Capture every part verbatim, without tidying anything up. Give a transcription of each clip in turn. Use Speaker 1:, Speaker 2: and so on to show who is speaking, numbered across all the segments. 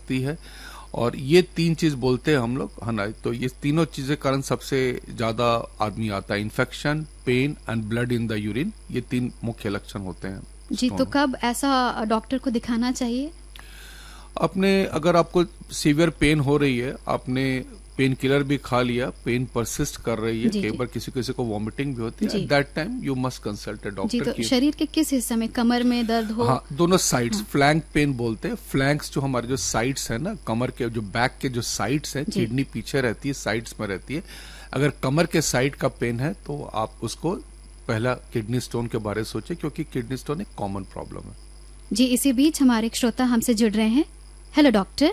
Speaker 1: सकती है, और ये तीन चीज बोलते हैं हम लोग, है ना। तो ये तीनों चीजें कारण सबसे ज्यादा आदमी आता है, infection, pen and blood in the urine. ये तीन मुख्य लक्षण होते हैं।
Speaker 2: जी, तो कब ऐसा डॉक्टर को दिखाना चाहिए?
Speaker 1: अपने अगर आपको सीवियर पेन हो रही है, आपने पेन किलर भी खा लिया, पेन परसिस्ट कर रही है, कई बार किसी किसी को वॉमिटिंग भी होती है, at that time you must consult a doctor.
Speaker 2: जी, तो शरीर के किस हिस्से में, कमर में दर्द हो?
Speaker 1: हाँ, दोनों साइड्स, हाँ। फ्लैंक पेन बोलते हैं। फ्लैंक्स जो हमारे जो साइड्स है ना, कमर के जो बैक के जो साइड्स हैं, किडनी पीछे रहती है, साइड्स में रहती है। अगर कमर के साइड का पेन है तो आप उसको पहला किडनी स्टोन के बारे में सोचे, क्योंकि किडनी स्टोन एक कॉमन प्रॉब्लम है।
Speaker 2: जी, इसी बीच हमारे एक श्रोता हमसे जुड़ रहे हैं। Hello doctor.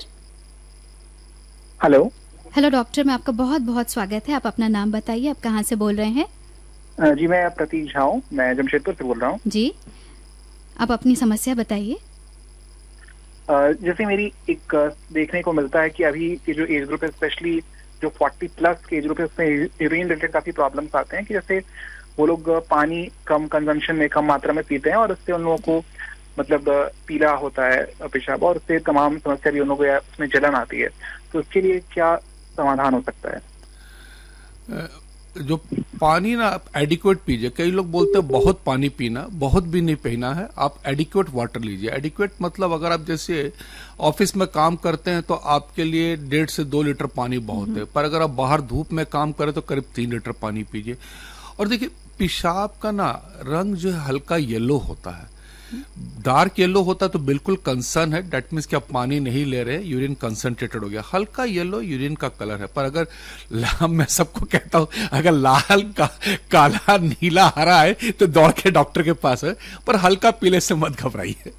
Speaker 3: Hello
Speaker 2: hello doctor, मैं आपका बहुत बहुत स्वागत है। आप अपना नाम बताइए, आप कहाँ से बोल रहे हैं?
Speaker 3: जी, मैं प्रतीक झा हूँ, मैं जमशेदपुर से बोल रहा हूँ।
Speaker 2: जी, आप अपनी समस्या बताइए।
Speaker 3: जैसे मेरी एक देखने को मिलता है कि अभी की जो एज ग्रुप है, स्पेशली जो चालीस प्लस के एज ग्रुप है, उसमें यूरिन रिलेटेड काफी प्रॉब्लम्स आते हैं कि जैसे वो लोग पानी कम कंजम्पशन में, कम मात्रा में पीते हैं, और उससे उन लोगों को मतलब पीला होता है पेशाब, और उससे तमाम समस्या भी उन लोगों को उसमें जलन आती है। तो उसके लिए क्या समाधान हो सकता है?
Speaker 1: जो पानी ना आप एडिक्वेट पीजिए। कई लोग बोलते हैं बहुत पानी पीना, बहुत भी नहीं पीना है, आप एडिक्वेट वाटर लीजिए। एडिक्वेट मतलब अगर आप जैसे ऑफिस में काम करते हैं तो आपके लिए डेढ़ से दो लीटर पानी बहुत है, पर अगर आप बाहर धूप में काम करें तो करीब तीन लीटर पानी पीजिए। और देखिए, पेशाब का ना रंग जो है हल्का येलो होता है। डार्क येलो होता तो बिल्कुल कंसर्न है, डेट मीन्स कि आप पानी नहीं ले रहे, यूरिन कंसंट्रेटेड हो गया। हल्का येलो यूरिन का कलर है, पर अगर मैं सबको कहता हूं अगर लाल का काला नीला हरा है तो दौड़ के डॉक्टर के पास है, पर हल्का पीले से मत घबराइए।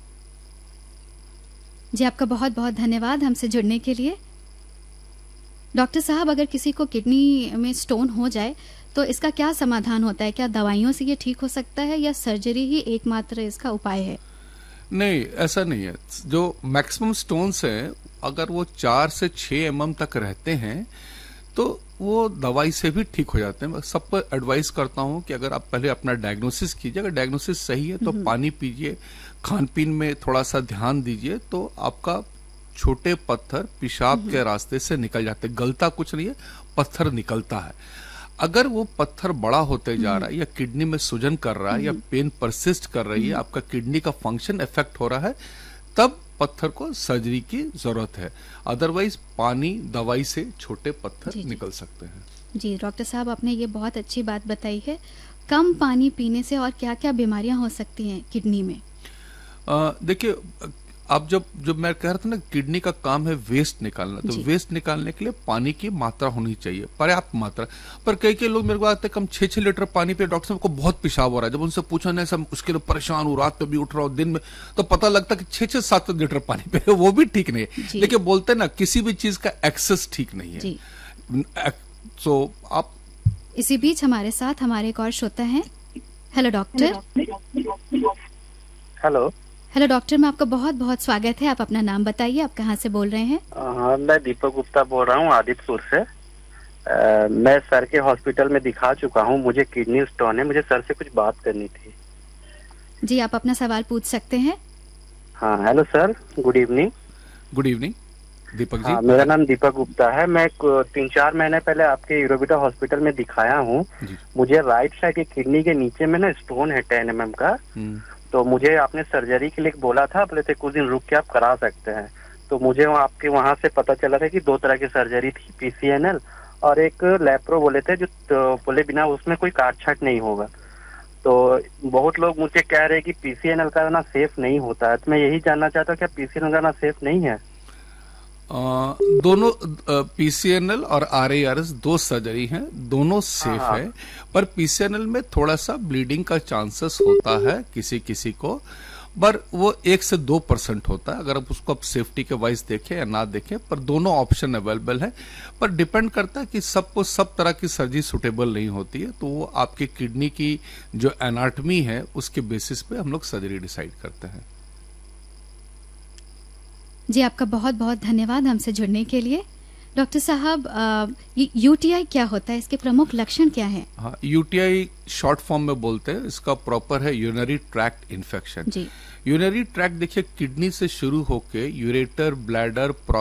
Speaker 2: जी, आपका बहुत बहुत धन्यवाद हमसे जुड़ने के लिए। डॉक्टर साहब, अगर किसी को किडनी में स्टोन हो जाए तो इसका क्या समाधान होता है? क्या दवाइयों से ये ठीक हो सकता है, या सर्जरी ही एकमात्र इसका उपाय है?
Speaker 1: नहीं, ऐसा नहीं है। जो मैक्सिमम स्टोन्स हैं, अगर वो चार से छह एम एम तक रहते हैं तो वो दवाई से भी ठीक हो जाते हैं। मैं सबको एडवाइस करता हूं कि अगर आप पहले अपना डायग्नोसिस कीजिए, अगर डायग्नोसिस सही है तो पानी पीजिए, खान पीन में थोड़ा सा ध्यान दीजिए, तो आपका छोटे पत्थर पेशाब के रास्ते से निकल जाते हैं। गलता कुछ नहीं है, पत्थर निकलता है। अगर वो पत्थर बड़ा होते जा रहा है, या किडनी में सूजन कर रहा है, या पेन परसिस्ट कर रही है, आपका किडनी का फंक्शन इफेक्ट हो रहा है, तब पत्थर को सर्जरी की जरूरत है। अदरवाइज पानी, दवाई से छोटे पत्थर जी, निकल सकते हैं।
Speaker 2: जी डॉक्टर साहब, आपने ये बहुत अच्छी बात बताई है। कम पानी पीने से और क्या क्या बीमारियां हो सकती हैं किडनी में?
Speaker 1: देखिए, अब जब जब मैं कह रहा था ना, किडनी का काम है वेस्ट निकालना, तो वेस्ट निकालने के लिए पानी की मात्रा होनी चाहिए, पर्याप्त मात्रा। पर कई कई लोग मेरे को आते कम छह छह लीटर पानी पे, डॉक्टर साहब को बहुत पेशाब हो रहा है। जब उनसे पूछा नहीं, सब उसके लिए परेशान हूँ, रात में भी उठ रहा हूँ, दिन में, तो पता लगता कि छह छह सात लीटर पानी पे, वो भी ठीक नहीं है। लेकिन बोलते ना, किसी भी चीज का एक्सेस ठीक नहीं है। सो आप
Speaker 2: इसी बीच हमारे साथ हमारे एक और श्रोता है। Hello doctor.
Speaker 4: Hello
Speaker 2: hello doctor, मैं आपका बहुत बहुत स्वागत है। आप अपना नाम बताइए, आप कहाँ से बोल रहे हैं?
Speaker 4: आ, मैं दीपक गुप्ता बोल रहा हूँ, आदित्यपुर से। आ, मैं सर के हॉस्पिटल में दिखा चुका हूँ, मुझे किडनी स्टोन है, मुझे सर से कुछ बात करनी थी।
Speaker 2: जी, आप अपना सवाल पूछ सकते हैं।
Speaker 4: हाँ, hello sir, good evening.
Speaker 1: Good evening Deepak ji.
Speaker 4: हाँ, मेरा नाम दीपक गुप्ता है। मैं तीन चार महीने पहले आपके यूरोबिटा हॉस्पिटल में दिखाया हूँ। मुझे राइट साइड की किडनी के नीचे में ना स्टोन है टेन एम एम का, तो मुझे आपने सर्जरी के लिए बोला था, बोले थे कुछ दिन रुक के आप करा सकते हैं। तो मुझे आपके वहां से पता चला था कि दो तरह की सर्जरी थी, पी सी एन एल और एक लैप्रो बोले थे, जो तो बोले बिना उसमें कोई काट छाट नहीं होगा। तो बहुत लोग मुझे कह रहे हैं कि पी सी एन एल कराना सेफ नहीं होता है, तो मैं यही जानना चाहता हूँ क्या पी सी एन एल कराना सेफ नहीं है?
Speaker 1: आ, दोनों पी सी एन एल और आर ए आर एस दो सर्जरी हैं, दोनों सेफ है, पर पी सी एन एल में थोड़ा सा ब्लीडिंग का चांसेस होता है किसी किसी को, पर वो एक से दो परसेंट होता है। अगर आप उसको आप सेफ्टी के वाइज देखें या ना देखें, पर दोनों ऑप्शन अवेलेबल है। पर डिपेंड करता है कि सबको सब तरह की सर्जरी सुटेबल नहीं होती है, तो वो आपकी किडनी की जो एनाटमी है उसके बेसिस पे हम लोग सर्जरी डिसाइड करते हैं।
Speaker 2: जी, आपका बहुत बहुत धन्यवाद हमसे जुड़ने के लिए। डॉक्टर साहब, यू टी आई क्या होता है, इसके प्रमुख लक्षण क्या हैं?
Speaker 1: हाँ, U T I short form में बोलते हैं, इसका प्रॉपर है यूरिनरी ट्रैक्ट इन्फेक्शन।
Speaker 2: जी,
Speaker 1: यूरिनरी ट्रैक्ट देखिए, किडनी से शुरू होके यूरेटर, ब्लैडर,